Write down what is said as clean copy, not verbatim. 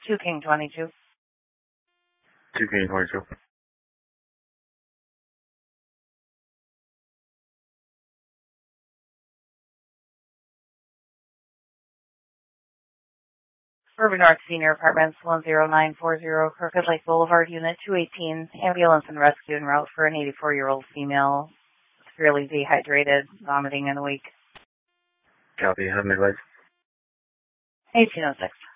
2 King 22. 2 King 22. Urban North Senior Apartments, 10940, Crooked Lake Boulevard, Unit 218. Ambulance and rescue en route for an 84-year-old female, severely dehydrated, vomiting and weak. Copy. Have me advice. 1806.